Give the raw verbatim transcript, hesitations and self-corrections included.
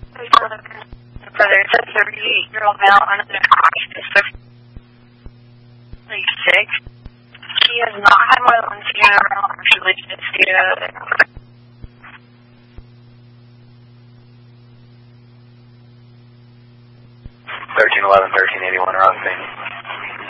Brother, it's a thirty-eight-year-old male under the age sick. He has not had more than one funeral. Actually, it's data. thirteen eleven, thirteen eighty-one, wrong thing.